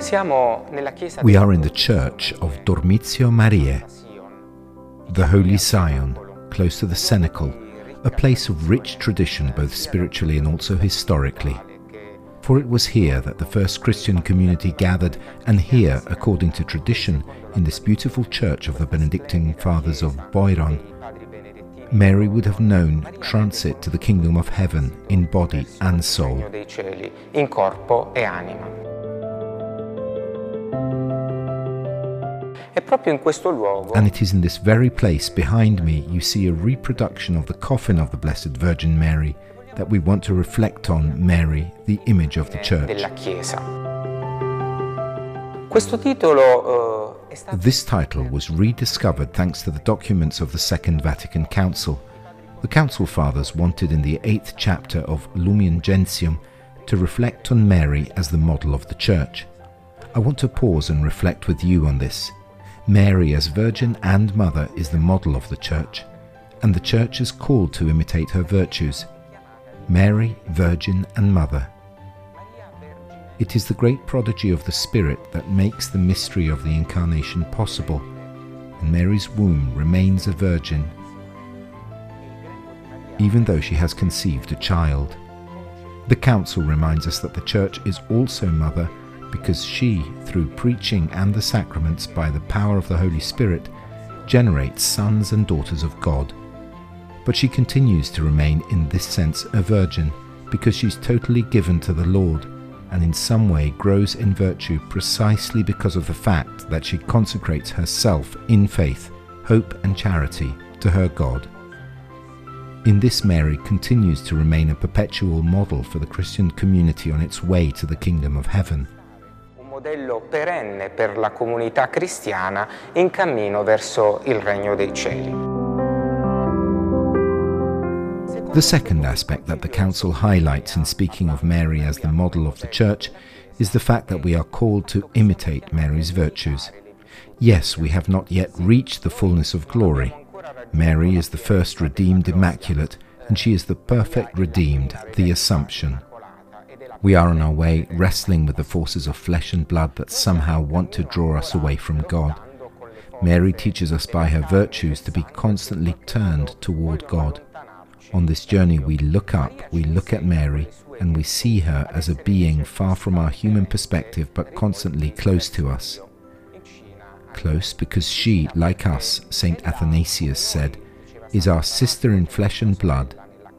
We are in the church of Dormitio Mariae, the Holy Sion, close to the Cenacle, a place of rich tradition both spiritually and also historically. For it was here that the first Christian community gathered, and here, according to tradition, in this beautiful church of the Benedictine Fathers of Boiron, Mary would have known transit to the kingdom of heaven in body and soul. And it is in this very place behind me you see a reproduction of the coffin of the Blessed Virgin Mary that we want to reflect on Mary, the image of the Church. This title was rediscovered thanks to the documents of the Second Vatican Council. The Council Fathers wanted in the 8th chapter of Lumen Gentium to reflect on Mary as the model of the Church. I want to pause and reflect with you on this. Mary as Virgin and Mother is the model of the Church, and the Church is called to imitate her virtues. Mary, Virgin and Mother. It is the great prodigy of the Spirit that makes the mystery of the Incarnation possible, and Mary's womb remains a virgin, even though she has conceived a child. The Council reminds us that the Church is also Mother because she, through preaching and the sacraments by the power of the Holy Spirit, generates sons and daughters of God. But she continues to remain in this sense a virgin because she's totally given to the Lord, and in some way grows in virtue precisely because of the fact that she consecrates herself in faith, hope and charity to her God. In this, Mary continues to remain a perpetual model for the Christian community on its way to the kingdom of heaven. Un modello perenne per la comunità cristiana in cammino verso il regno dei cieli. The second aspect that the Council highlights in speaking of Mary as the model of the Church is the fact that we are called to imitate Mary's virtues. Yes, we have not yet reached the fullness of glory. Mary is the first redeemed Immaculate, and she is the perfect redeemed, the Assumption. We are on our way wrestling with the forces of flesh and blood that somehow want to draw us away from God. Mary teaches us by her virtues to be constantly turned toward God. On this journey we look up, we look at Mary, and we see her as a being far from our human perspective but constantly close to us. Close because she, like us, Saint Athanasius said, is our sister in flesh and blood,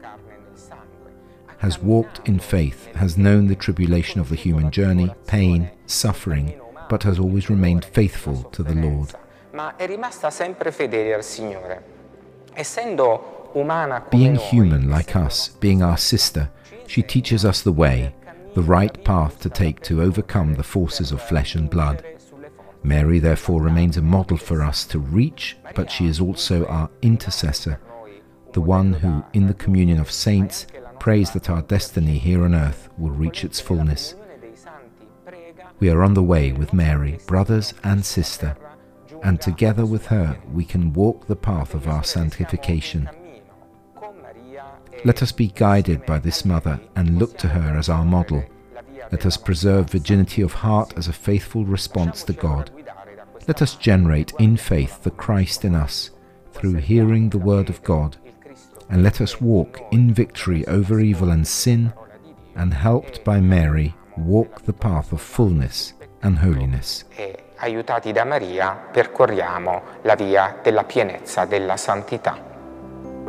has walked in faith, has known the tribulation of the human journey, pain, suffering, but has always remained faithful to the Lord. Being human like us, being our sister, she teaches us the way, the right path to take to overcome the forces of flesh and blood. Mary therefore remains a model for us to reach, but she is also our intercessor, the one who, in the communion of saints, prays that our destiny here on earth will reach its fullness. We are on the way with Mary, brothers and sister, and together with her we can walk the path of our sanctification. Let us be guided by this Mother and look to her as our model. Let us preserve virginity of heart as a faithful response to God. Let us generate in faith the Christ in us through hearing the word of God, and let us walk in victory over evil and sin, and helped by Mary, walk the path of fullness and holiness. Aiutati da Maria, percorriamo la via della pienezza della santità.